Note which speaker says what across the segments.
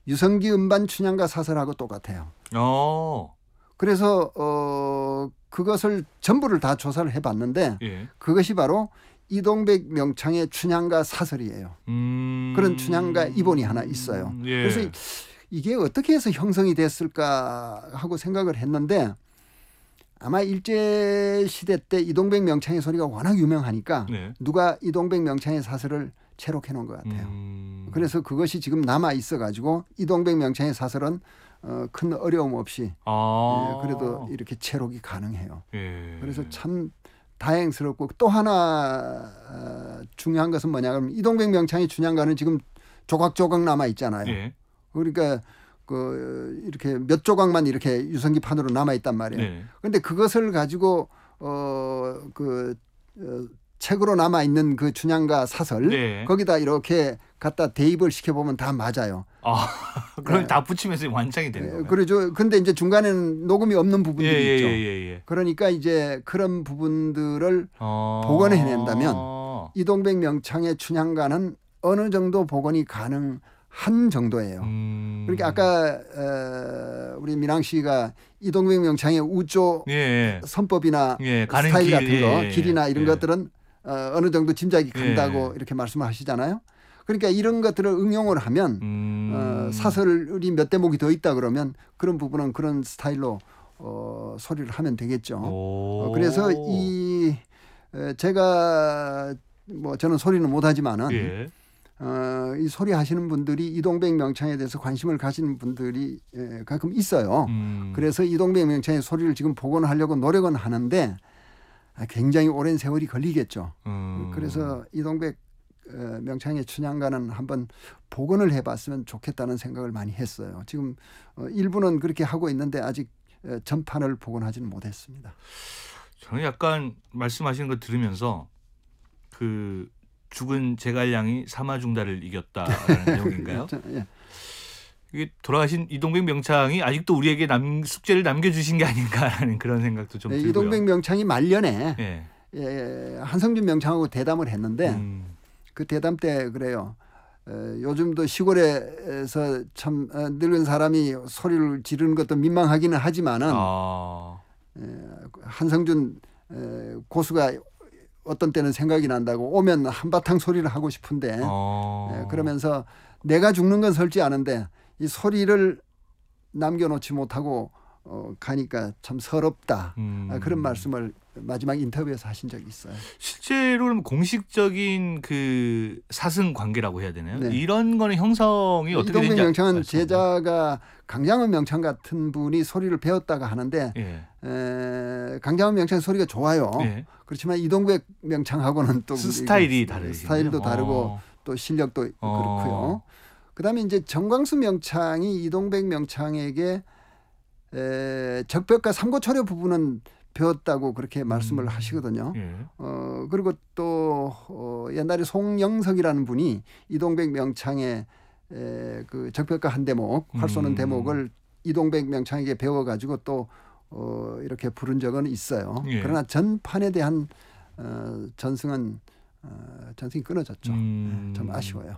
Speaker 1: 유성기 음반 춘향가 사설하고 똑같아요. 그래서 그것을 전부를 다 조사를 해봤는데
Speaker 2: 예.
Speaker 1: 그것이 바로 이동백 명창의 춘향가 사설이에요. 그런 춘향가 이본이 하나 있어요.
Speaker 2: 예.
Speaker 1: 그래서 이게 어떻게 해서 형성이 됐을까 하고 생각을 했는데 아마 일제시대 때 이동백 명창의 소리가 워낙 유명하니까
Speaker 2: 네.
Speaker 1: 누가 이동백 명창의 사설을 채록해 놓은 것 같아요. 그래서 그것이 지금 남아 있어 가지고 이동백 명창의 사설은 큰 어려움 없이 그래도 이렇게 채록이 가능해요.
Speaker 2: 예.
Speaker 1: 그래서 참 다행스럽고 또 하나 중요한 것은 뭐냐 그러면 이동백 명창의 춘향가는 지금 조각조각 남아 있잖아요.
Speaker 2: 예.
Speaker 1: 그러니까 이렇게 몇 조각만 이렇게 유성기 판으로 남아 있단 말이에요. 그런데 그것을 가지고 책으로 남아 있는 그 춘향가 사설 거기다 이렇게 갖다 대입을 시켜보면 다 맞아요.
Speaker 2: 그럼 다 붙이면서 완창이 되는 거예요.
Speaker 1: 그렇죠. 근데 이제 중간에는 녹음이 없는 부분들이 있죠.
Speaker 2: 예.
Speaker 1: 그러니까 이제 그런 부분들을 복원해낸다면 이동백 명창의 춘향가는 어느 정도 복원이 가능한 정도예요. 그러니까 아까 우리 민항 씨가 이동백 명창의 우조 선법이나 스타일 같은 거, 길이나 이런 것들은 어느 정도 짐작이 간다고 이렇게 말씀을 하시잖아요. 그러니까 이런 것들을 응용을 하면 사설이 몇 대목이 더 있다 그러면 그런 부분은 그런 스타일로 소리를 하면 되겠죠. 그래서 제가 뭐 저는 소리는 못하지만은 이 소리 하시는 분들이 이동백 명창에 대해서 관심을 가지는 분들이 가끔 있어요. 그래서 이동백 명창의 소리를 지금 복원하려고 노력은 하는데 굉장히 오랜 세월이 걸리겠죠. 그래서 이동백 명창의 춘향가는 한번 복원을 해봤으면 좋겠다는 생각을 많이 했어요. 지금 일부는 그렇게 하고 있는데 아직 전판을 복원하지는 못했습니다.
Speaker 2: 저는 약간 말씀하시는 거 들으면서 그 죽은 제갈량이 사마중다를 이겼다라는 내용인가요?
Speaker 1: 예.
Speaker 2: 이게 돌아가신 이동백 명창이 아직도 우리에게 숙제를 남겨주신 게 아닌가라는 그런 생각도 좀 들고요.
Speaker 1: 이동백 명창이 말년에 한성준 명창하고 대담을 했는데 그 대담 때 그래요. 요즘도 시골에서 참 늙은 사람이 소리를 지르는 것도 민망하기는 하지만은 한성준 고수가 어떤 때는 생각이 난다고 오면 한바탕 소리를 하고 싶은데 그러면서 내가 죽는 건 설지 않은데 이 소리를 남겨놓지 못하고 가니까 참 서럽다. 그런 말씀을 마지막 인터뷰에서 하신 적이 있어요.
Speaker 2: 실제로는 공식적인 그 사승 관계라고 해야 되나요? 이런 거는 형성이 어떻게 되는지
Speaker 1: 이동백 명창은 제자가 강장원 명창 같은 분이 소리를 배웠다가 하는데 강장원 명창 소리가 좋아요. 그렇지만 이동백 명창하고는 또
Speaker 2: 스타일이 다르죠.
Speaker 1: 스타일도 다르고 또 실력도 그렇고요. 그다음에 이제 정광수 명창이 이동백 명창에게 적벽과 삼고초려 부분은 배웠다고 그렇게 말씀을 하시거든요. 그리고 또 옛날에 송영석이라는 분이 이동백 명창의 그 적벽과 한 대목, 활 쏘는 대목을 이동백 명창에게 배워가지고 또 이렇게 부른 적은 있어요. 그러나 전판에 대한 전승이 끊어졌죠. 좀 아쉬워요.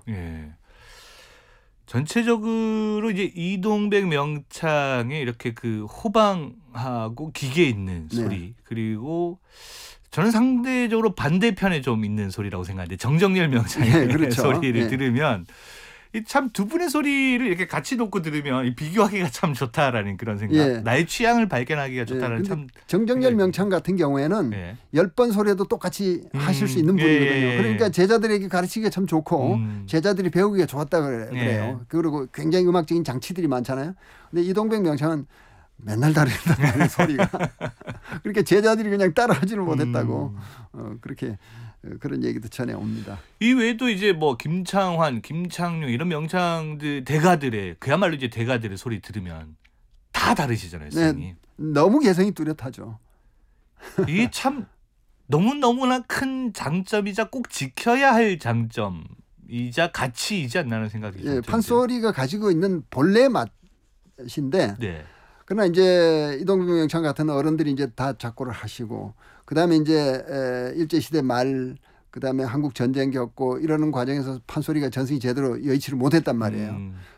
Speaker 2: 전체적으로 이제 이동백 명창의 이렇게 그 호방하고 기계 있는 소리 그리고 저는 상대적으로 반대편에 좀 있는 소리라고 생각하는데 정정열 명창의
Speaker 1: 그렇죠.
Speaker 2: 소리를 들으면 참 두 분의 소리를 이렇게 같이 놓고 들으면 비교하기가 참 좋다라는 그런 생각. 나의 취향을 발견하기가 좋다라는 참.
Speaker 1: 정정열 명창 같은 경우에는 10번 소리도 똑같이 하실 수 있는 분이거든요. 그러니까 제자들에게 가르치기가 참 좋고 제자들이 배우기가 좋았다 그래요. 그리고 굉장히 음악적인 장치들이 많잖아요. 근데 이동백 명창은 맨날 다른다는 소리가. 그러니까 제자들이 그냥 따라하지를 못했다고 그렇게 그런 얘기도 전해옵니다.
Speaker 2: 이 외에도 이제 뭐 김창환, 김창룡 이런 명창들 대가들의 그야말로 이제 대가들의 소리 들으면 다 다르시잖아요, 선생님.
Speaker 1: 너무 개성이 뚜렷하죠.
Speaker 2: 이게 참 너무나 큰 장점이자 꼭 지켜야 할 장점이자 가치이지 않나는 생각이 좀 들죠.
Speaker 1: 판소리가 가지고 있는 본래 맛인데 그러나 이제 이동백 명창 같은 어른들이 이제 다 작곡을 하시고 그다음에 이제 일제시대 말 그다음에 한국 전쟁 겪고 이러는 과정에서 판소리가 전승이 제대로 여의치를 못했단 말이에요.